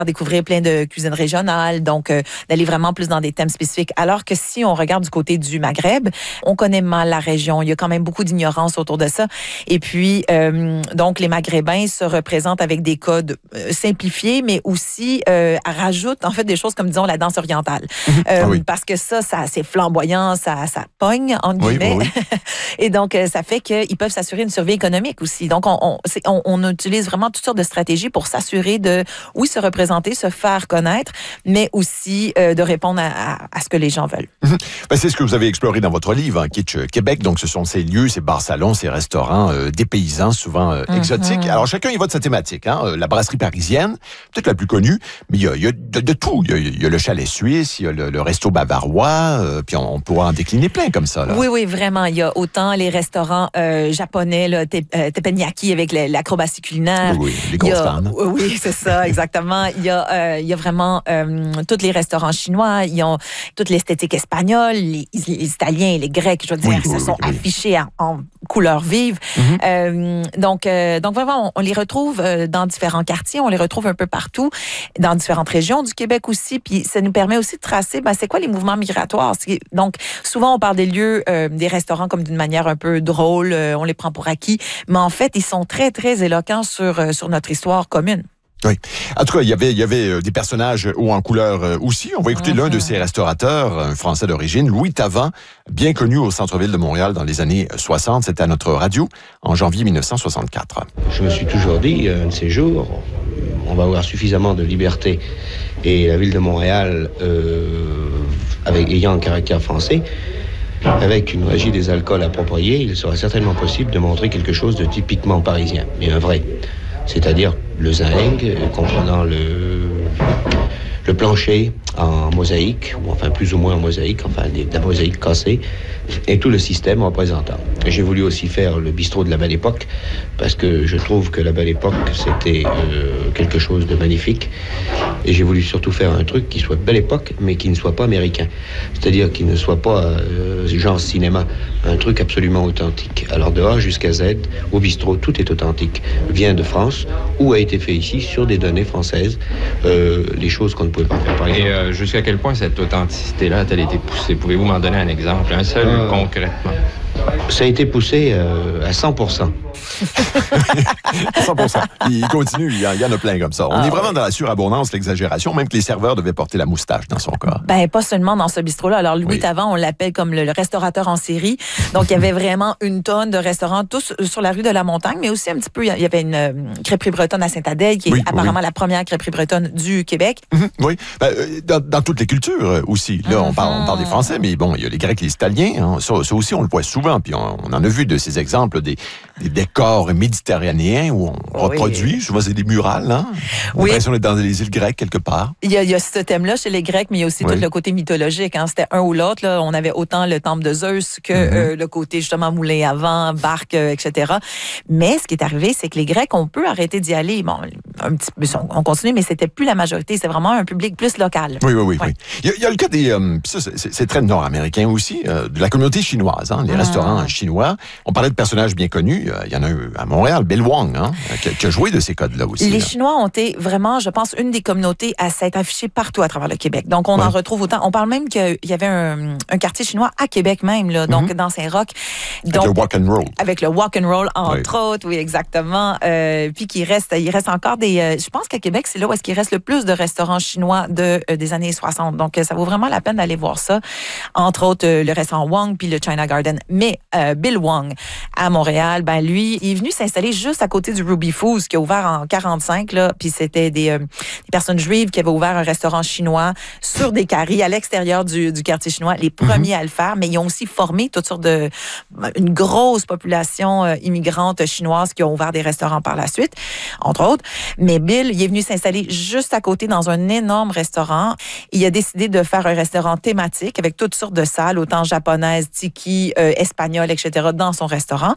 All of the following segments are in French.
découvrir plein de cuisines régionales, donc d'aller vraiment plus dans des thèmes spécifiques. Alors que si on regarde du côté du Maghreb, on connaît mal la région. Il y a quand même beaucoup d'ignorance autour de ça. Et puis, donc, les Maghrébins se représentent avec des codes simplifiés, mais aussi rajoutent en fait des choses comme, disons, la danse orientale. Parce que ça c'est flamboyant, ça pogne, entre guillemets. Oui. Et donc, ça fait qu'ils peuvent s'assurer une survie économique aussi. Donc, on utilise vraiment toutes sortes de stratégies pour s'assurer de, oui, se représenter, se faire connaître, mais aussi de répondre à ce que les gens veulent. C'est ce que vous avez exploré dans votre livre, Kitsch Québec. Donc, ce sont ces lieux, ces bars-salons, ces restaurants des paysans, souvent exotiques. Alors, chacun y va de sa thématique. La brasserie parisienne, peut-être la plus connue, mais il y a de tout. Il y a le chalet suisse, il y a le resto bavarois, puis on pourra en décliner plein comme ça. Là. Oui, vraiment. Il y a autant les restaurants japonais, teppanyaki avec l'acrobatie culinaire. Oui, les grosses fans. Oui, c'est ça, exactement. Il y a vraiment tous les restaurants chinois, ils ont toute l'esthétique espagnole, les Italiens et les Grecs, je veux dire, se sont affichés en couleurs vives. Donc vraiment, on les retrouve dans différents quartiers, on les retrouve un peu partout, dans différentes régions du Québec aussi, puis ça nous permet aussi de tracer, c'est quoi les mouvements migratoires. Donc, souvent, on parle des lieux, des restaurants comme d'une manière un peu drôle, on les prend pour acquis, mais en fait, ils sont très, très éloquents sur notre histoire commune. Oui. En tout cas, il y avait des personnages hauts en couleur aussi. On va écouter l'un de ces restaurateurs, un Français d'origine, Louis Tavant, bien connu au centre-ville de Montréal dans les années 60. C'était à notre radio en janvier 1964. Je me suis toujours dit, un de ces jours, on va avoir suffisamment de liberté et la ville de Montréal, ayant un caractère français, avec une régie des alcools appropriée, il sera certainement possible de montrer quelque chose de typiquement parisien, mais un vrai. C'est-à-dire le zinc, comprenant le plancher en mosaïque, ou enfin plus ou moins en mosaïque, enfin de la mosaïque cassée, et tout le système représentant. J'ai voulu aussi faire le bistrot de la Belle Époque, parce que je trouve que la Belle Époque, c'était quelque chose de magnifique, et j'ai voulu surtout faire un truc qui soit Belle Époque, mais qui ne soit pas américain. C'est-à-dire qui ne soit pas genre cinéma, un truc absolument authentique. Alors de A jusqu'à Z, au bistrot, tout est authentique. Vient de France, ou a été fait ici, sur des données françaises, les choses qu'on ne pouvait pas faire par exemple. Et jusqu'à quel point cette authenticité-là a-t-elle été poussée? Pouvez-vous m'en donner un exemple, un seul concrètement? Ça a été poussé à 100%. 100%. Il continue, il y en a plein comme ça. On est vraiment dans la surabondance, l'exagération, même que les serveurs devaient porter la moustache dans son cas. Pas seulement dans ce bistrot-là. Alors, Louis Tavant, on l'appelle comme le restaurateur en série. Donc, il y avait vraiment une tonne de restaurants, tous sur la rue de la Montagne, mais aussi un petit peu, il y avait une crêperie bretonne à Saint-Adèle, qui est apparemment la première crêperie bretonne du Québec. Oui. Dans toutes les cultures aussi. Là, on parle des Français, mais bon, il y a les Grecs, les Italiens. Ça aussi, on le voit souvent. Puis on en a vu de ces exemples des décors méditerranéens où on reproduit. Souvent, c'est des murales. On a l'impression d'être dans les îles grecques quelque part. Il y a ce thème-là chez les Grecs, mais il y a aussi tout le côté mythologique. C'était un ou l'autre. Là. On avait autant le temple de Zeus que le côté justement moulin à vent, barque, etc. Mais ce qui est arrivé, c'est que les Grecs, on peut arrêter d'y aller. Bon, un petit peu, on continue, mais c'était plus la majorité. C'est vraiment un public plus local. Oui. Il y a le cas des... ça, c'est très nord-américain aussi, de la communauté chinoise, les restaurants chinois. On parlait de personnages bien connus. Il y en a eu à Montréal, Bill Wong, qui a joué de ces codes-là aussi. Les Chinois ont été vraiment, je pense, une des communautés à s'être affichée partout à travers le Québec. Donc, on en retrouve autant. On parle même qu'il y avait un quartier chinois à Québec même, là, donc dans Saint-Roch. Avec le walk and roll. Avec le walk and roll, entre autres, oui, exactement. Puis il reste encore des... je pense qu'à Québec, c'est là où est-ce qu'il reste le plus de restaurants chinois des années 60. Donc, ça vaut vraiment la peine d'aller voir ça. Entre autres, le restaurant Wong puis le China Garden. Mais Bill Wong, à Montréal, lui, il est venu s'installer juste à côté du Ruby Foods, qui a ouvert en 45, là. Puis c'était des personnes juives qui avaient ouvert un restaurant chinois sur des carrés à l'extérieur du quartier chinois, les premiers à le faire. Mais ils ont aussi formé toutes sortes une grosse population immigrante chinoise qui ont ouvert des restaurants par la suite, entre autres. Mais Bill, il est venu s'installer juste à côté dans un énorme restaurant. Il a décidé de faire un restaurant thématique avec toutes sortes de salles, autant japonaises, tiki, espagnoles, etc., dans son restaurant.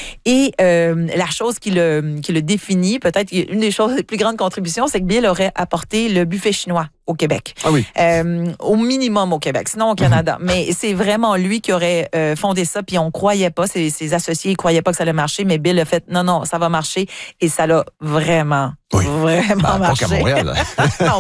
Et la chose qui le définit, peut-être une des choses, les plus grandes contributions, c'est que Bill aurait apporté le buffet chinois au Québec. Ah oui. Au minimum au Québec, sinon au Canada. Mais c'est vraiment lui qui aurait fondé ça, puis on croyait pas, ses associés, ils croyaient pas que ça allait marcher, mais Bill a fait, non, ça va marcher, et ça l'a vraiment marché. Pas qu'à Montréal.